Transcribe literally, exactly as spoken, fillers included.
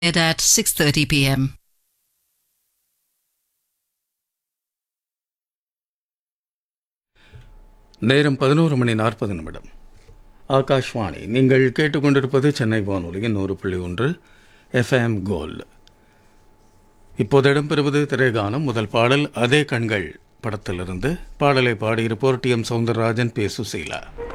at six thirty p m நேரம் பதினோரு மணி நாற்பது நிமிடம். ஆகாஷ்வாணி. நீங்கள் கேட்டுக்கொண்டிருப்பது சென்னை வானொலியின் நூறு புள்ளி ஒன்று எஃப்எம் கோல்டு. இப்போது இடம்பெறுவது திரைகானம். முதல் பாடல் அதே கண்கள் படத்திலிருந்து. பாடலை பாடியிருப்போர் டி எம் சௌந்தரராஜன், பே சுசீலா.